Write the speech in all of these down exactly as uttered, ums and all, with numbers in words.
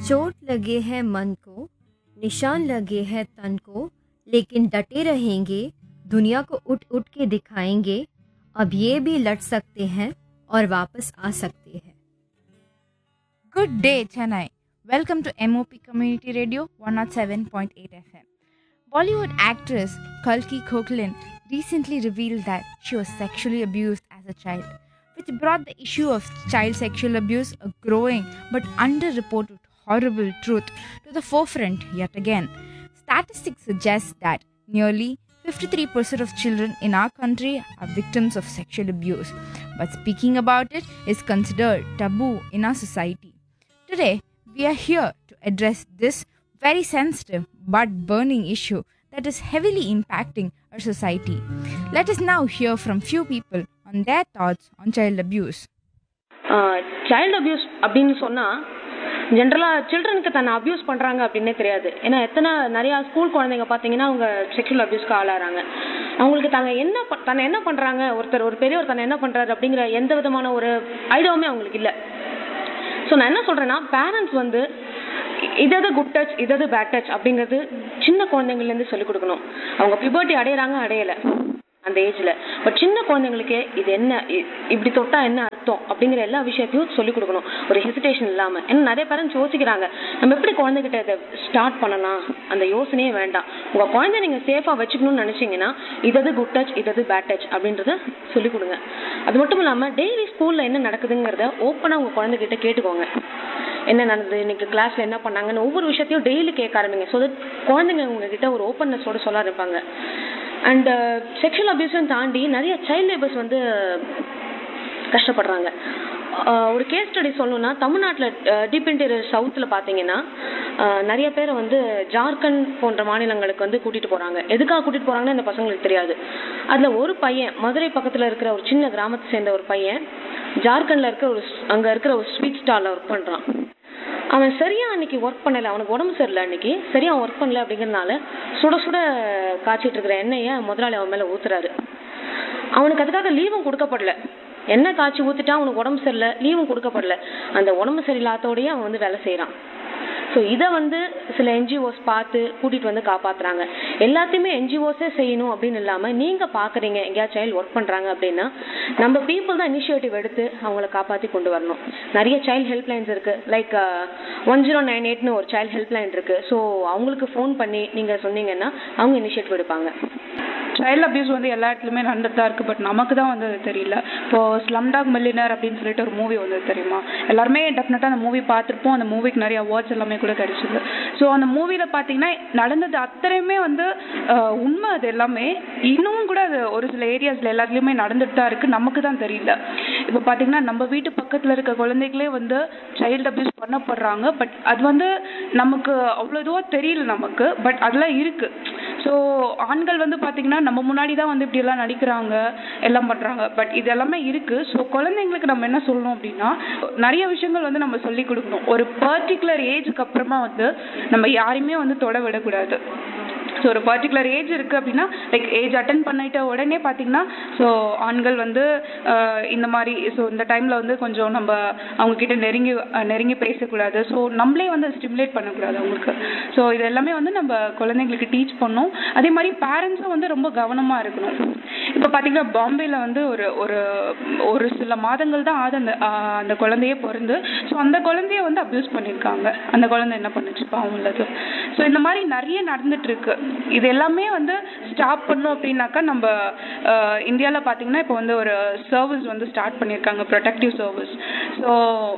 चोट लगे है मन को, निशान लगे है तन को, लेकिन डटे रहेंगे, दुनिया को उठ उठ के दिखाएंगे, अब ये भी लड़ सकते हैं और वापस आ सकते हैं। Good day, Chennai. Welcome to M O P Community Radio one oh seven point eight F M. Bollywood actress Kalki Koechlin recently revealed that she was sexually abused as a child, which brought the issue of child sexual abuse, a growing but underreported horrible truth, to the forefront yet again. Statistics suggest that nearly fifty-three percent of children in our country are victims of sexual abuse, but speaking about it is considered taboo in our society. Today, we are here to address this very sensitive but burning issue that is heavily impacting our society. Let us now hear from few people on their thoughts on child abuse. Child abuse அப்படின்னு சொன்னால் ஜென்ரலாக சில்ட்ரனுக்கு தன்னை abuse பண்ணுறாங்க அப்படின்னே தெரியாது. ஏன்னா எத்தனை நிறையா ஸ்கூல் குழந்தைங்க பார்த்தீங்கன்னா அவங்க செக்ஷுவல் அபியூஸ்க்கு ஆளாகிறாங்க. அவங்களுக்கு தாங்க என்ன தன்னை என்ன பண்ணுறாங்க, ஒருத்தர் ஒரு பெரியவர் தன்னை என்ன பண்ணுறாரு அப்படிங்கிற எந்த விதமான ஒரு ஐடியாவுமே அவங்களுக்கு இல்லை. ஸோ நான் என்ன சொல்கிறேன்னா, பேரண்ட்ஸ் வந்து இதது குட் டச் இதது பேட் டச் அப்படிங்கிறது சின்ன குழந்தைங்கள்லேருந்து சொல்லிக் கொடுக்கணும். அவங்க பியூபர்ட்டி அடையிறாங்க அடையலை அந்த ஏஜில், பட் சின்ன குழந்தைங்களுக்கு இது என்ன, இப்படி தொட்டா என்ன அர்த்தம் அப்படிங்கிற எல்லா விஷயத்தையும் சொல்லிக் கொடுக்கணும், ஒரு ஹெசிடேஷன் இல்லாமல். ஏன்னா நிறைய பேரண்ட்ஸ் யோசிக்கிறாங்க, நம்ம எப்படி குழந்தைகிட்ட இதை ஸ்டார்ட் பண்ணலாம், அந்த யோசனையே வேண்டாம். உங்கள் குழந்தை நீங்கள் சேஃபாக வச்சுக்கணும்னு நினச்சிங்கன்னா இதது குட் டச் இதது பேட் டச் அப்படின்றத சொல்லிக் கொடுங்க. அது மட்டும் இல்லாமல் டெய்லி ஸ்கூலில் என்ன நடக்குதுங்கிறத ஓப்பனாக உங்கள் குழந்தைகிட்ட கேட்டுக்கோங்க. என்ன நடந்தது இன்னைக்கு கிளாஸில், என்ன பண்ணாங்கன்னு ஒவ்வொரு விஷயத்தையும் டெய்லி கேட்க ஆரம்பிங்க. ஸோ தட் குழந்தைங்க உங்ககிட்ட ஒரு ஓப்பன்னஸோடு சொல்ல ஆரம்பிப்பாங்க. அண்ட் செக்ஷுவல் அபியூஸும் தாண்டி நிறைய சைல்ட் லேபர்ஸ் வந்து கஷ்டப்படுறாங்க. ஒரு கேஸ் ஸ்டடி சொல்லணும்னா, தமிழ்நாட்டில் டீப் இன்டீரியர் சவுத்தில் பார்த்தீங்கன்னா நிறைய பேரை வந்து ஜார்க்கண்ட் போன்ற மாநிலங்களுக்கு வந்து கூட்டிகிட்டு போகிறாங்க. எதுக்காக கூட்டிகிட்டு போகிறாங்கன்னு இந்த பசங்களுக்கு தெரியாது. அதில் ஒரு பையன் மதுரை பக்கத்தில் இருக்கிற ஒரு சின்ன கிராமத்தை சேர்ந்த ஒரு பையன் ஜார்க்கண்டில் இருக்கிற ஒரு அங்கே இருக்கிற ஒரு ஸ்வீட் ஸ்டாலில் ஒர்க் பண்ணுறான். அவன் சரியா அன்னைக்கு ஒர்க் பண்ணலை, அவனுக்கு உடம்பு சரியில்லை, அன்னைக்கு சரியா ஒர்க் பண்ணல அப்படிங்கிறதுனால சுட சுட காய்ச்சிட்டு இருக்கிற எண்ணெயை முதலாளி அவன் மேலே ஊத்துறாரு. அவனுக்கு அதுக்காக லீவும் கொடுக்கப்படல. எண்ணெய் காய்ச்சி ஊற்றிட்டா அவனுக்கு உடம்பு சரியில்லை, லீவும் கொடுக்கப்படல. அந்த உடம்பு சரியில்லாதோடையே அவன் வந்து வேலை செய்கிறான். ஸோ இதை வந்து சில என்ஜிஓஸ் பார்த்து கூட்டிகிட்டு வந்து காப்பாற்றுறாங்க. எல்லாத்தையுமே என்ஜிஓஸே செய்யணும் அப்படின்னு இல்லாமல் நீங்கள் பார்க்குறீங்க எங்கேயாவது சைல்டு ஒர்க் பண்ணுறாங்க அப்படின்னா நம்ம பீப்புள் தான் இனிஷியேட்டிவ் எடுத்து அவங்கள காப்பாற்றி கொண்டு வரணும். நிறைய சைல்டு ஹெல்ப்லைன்ஸ் இருக்குது, லைக் ஒன் ஜீரோ நைன் எயிட்னு ஒரு சைல்டு ஹெல்ப்லைன் இருக்குது. ஸோ அவங்களுக்கு ஃபோன் பண்ணி நீங்கள் சொன்னீங்கன்னா அவங்க இனிஷியேட்டிவ் எடுப்பாங்க. சைல்டு அபியூஸ் வந்து எல்லா இடத்துலையுமே நடந்துட்டு தான் இருக்குது, பட் நமக்கு தான் வந்து அது தெரியல. இப்போது ஸ்லம்டாக் மில்லியனர் அப்படின்னு சொல்லிட்டு ஒரு மூவி வந்து தெரியுமா, எல்லாருமே டெஃபினட்டாக அந்த மூவி பார்த்துருப்போம். அந்த மூவிக்கு நிறைய அவார்ட்ஸ் எல்லாமே கூட கிடைச்சிது. ஸோ அந்த மூவியில் பார்த்தீங்கன்னா நடந்தது அத்தனையுமே வந்து உண்மை. அது எல்லாமே இன்னமும் கூட அது ஒரு சில ஏரியாஸில் எல்லாத்துலேயுமே நடந்துட்டு தான் இருக்குது, நமக்கு தான் தெரியல. இப்போ பார்த்தீங்கன்னா நம்ம வீட்டு பக்கத்தில் இருக்க குழந்தைகளே வந்து சைல்டு அபியூஸ் பண்ணப்படுறாங்க, பட் அது வந்து நமக்கு அவ்வளோ இதுவாக தெரியல நமக்கு, பட் அதெல்லாம் இருக்குது. ஸோ ஆண்கள் வந்து பார்த்தீங்கன்னா நம்ம முன்னாடி தான் வந்து இப்படி எல்லாம் நடிக்கிறாங்க, எல்லாம் பண்ணுறாங்க, பட் இது எல்லாமே இருக்குது. ஸோ குழந்தைங்களுக்கு நம்ம என்ன சொல்லணும் அப்படின்னா, நிறைய விஷயங்கள் வந்து நம்ம சொல்லி கொடுக்கணும். ஒரு பர்டிகுலர் ஏஜுக்கு அப்புறமா வந்து நம்ம யாரையுமே வந்து தொட விடக்கூடாது. ஸோ ஒரு பர்டிகுலர் ஏஜ் இருக்குது அப்படின்னா, லைக் ஏஜ் அட்டன் பண்ணிட்ட உடனே பார்த்தீங்கன்னா ஸோ ஆண்கள் வந்து இந்த மாதிரி ஸோ இந்த டைமில் வந்து கொஞ்சம் நம்ம அவங்கக்கிட்ட நெருங்கி நெருங்கி பேசக்கூடாது. ஸோ நம்மளே வந்து ஸ்டிமுலேட் பண்ணக்கூடாது அவங்களுக்கு. ஸோ இது எல்லாமே வந்து நம்ம குழந்தைங்களுக்கு டீச் பண்ணணும். அதே மாதிரி பேரண்ட்ஸும் வந்து ரொம்ப கவனமாக இருக்கணும். இப்போ பார்த்தீங்கன்னா பாம்பேயில் வந்து ஒரு ஒரு ஒரு சில மாதங்கள் தான் ஆகுது அந்த அந்த குழந்தையே பிறந்து. ஸோ அந்த குழந்தைய வந்து அப்யூஸ் பண்ணியிருக்காங்க. அந்த குழந்தை என்ன பண்ணுச்சு பாவம் உள்ளது. ஸோ இந்த மாதிரி நிறைய நடந்துட்டு இருக்கு. இது எல்லாமே வந்து ஸ்டாப் பண்ணோம் அப்படின்னாக்கா நம்ம இந்தியாவில் பார்த்தீங்கன்னா இப்போ வந்து ஒரு சர்வீஸ் வந்து ஸ்டார்ட் பண்ணியிருக்காங்க, ப்ரொடெக்டிவ் சர்வீஸ். ஸோ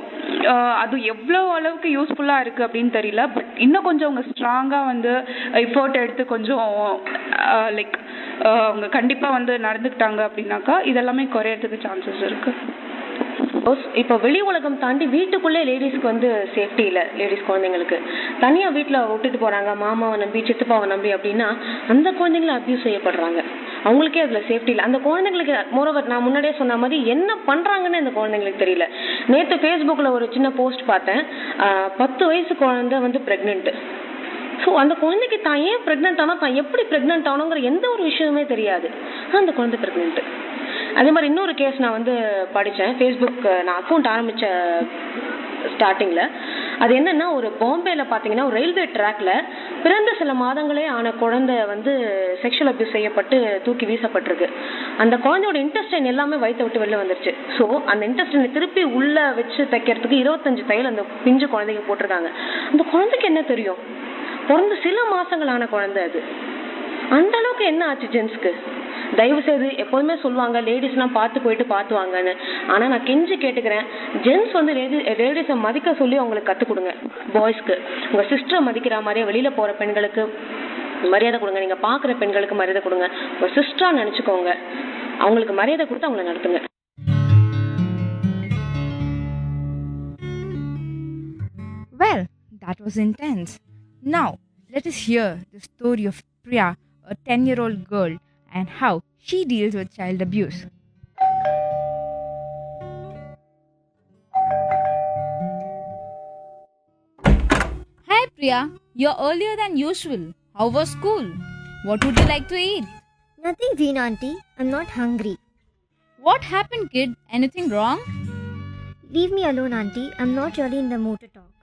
அது எவ்வளோ அளவுக்கு யூஸ்ஃபுல்லாக இருக்குது அப்படின்னு தெரியல, பட் இன்னும் கொஞ்சம் அவங்க ஸ்ட்ராங்காக வந்து எஃபோர்ட் எடுத்து கொஞ்சம் லைக் அவங்க கண்டிப்பாக வந்து நடந்துக்கிட்டாங்க அப்படின்னாக்கா இதெல்லாமே குறையறதுக்கு சான்சஸ் இருக்குது. இப்போ வெளி உலகம் தாண்டி வீட்டுக்குள்ளே லேடிஸ்க்கு வந்து சேஃப்டி இல்லை. லேடிஸ் குழந்தைங்களுக்கு தனியாக வீட்டில் விட்டுட்டு போகிறாங்க, மாமாவை நம்பி சித்தப்பாவை நம்பி அப்படின்னா அந்த குழந்தைங்களை அபியூஸ் செய்யப்படுறாங்க. அவங்களுக்கே அதில் சேஃப்டி இல்லை. அந்த குழந்தைங்களுக்கு மோரோவர் நான் முன்னாடியே சொன்ன மாதிரி என்ன பண்ணுறாங்கன்னு அந்த குழந்தைங்களுக்கு தெரியல. நேற்று ஃபேஸ்புக்கில் ஒரு சின்ன போஸ்ட் பார்த்தேன், பத்து வயசு குழந்தை வந்து ப்ரெக்னென்ட்டு. ஸோ அந்த குழந்தைக்கு தான் ஏன் ப்ரெக்னென்ட் ஆனால் தான் எப்படி ப்ரெக்னென்ட் ஆகணுங்கிற எந்த ஒரு விஷயமே தெரியாது. அந்த குழந்தை ப்ரெக்னென்ட்டு. அதே மாதிரி இன்னொரு கேஸ் நான் வந்து படித்தேன். ஃபேஸ்புக் நான் அக்கௌண்ட் ஆரம்பித்த ஸ்டார்டிங்கில் அது என்னன்னா, ஒரு பாம்பேல பாத்தீங்கன்னா ஒரு ரயில்வே ட்ராக்ல பிறந்த சில மாதங்களே ஆன குழந்தை வந்து செக்ஷுவல் அபியூஸ் செய்யப்பட்டு தூக்கி வீசப்பட்டிருக்கு. அந்த குழந்தையோட இன்டெஸ்டைன் எல்லாமே வயித்தை விட்டு வெளில வந்துருச்சு. ஸோ அந்த இன்டெஸ்டைனை திருப்பி உள்ள வச்சு தைக்கிறதுக்கு இருபத்தஞ்சு தையல் அந்த பிஞ்சு குழந்தைக்கு போட்டிருக்காங்க. அந்த குழந்தைக்கு என்ன தெரியும்? பிறந்த சில மாசங்களான குழந்தை அது. அந்த அளவுக்கு என்ன ஆச்சு ஜென்ஸ்க்கு? தயவு செய்து எப்போதுமே சொல்லுவாங்க லேடிஸ்லாம் பார்த்து போயிட்டு பார்த்து வாங்கன்னு. ஆனால் நான் கெஞ்சி கேட்டுக்கிறேன், ஜென்ஸ் வந்து லேடி லேடிஸை மதிக்க சொல்லி அவங்களுக்கு கற்றுக் கொடுங்க. பாய்ஸ்க்கு உங்கள் சிஸ்டரை மதிக்கிற மாதிரியே வெளியில் போகிற பெண்களுக்கு மரியாதை கொடுங்க. நீங்கள் பார்க்குற பெண்களுக்கு மரியாதை கொடுங்க. உங்கள் சிஸ்டராக நினச்சிக்கோங்க. அவங்களுக்கு மரியாதை கொடுத்து அவங்கள நடத்துங்க. Well, that was intense. Now, let us hear the story of Priya, a ten-year-old girl, and how she deals with child abuse. Hi Priya, you're earlier than usual. How was school? What would you like to eat? Nothing, Green Auntie. I'm not hungry. What happened, kid? Anything wrong? Leave me alone, Auntie. I'm not really in the mood to talk.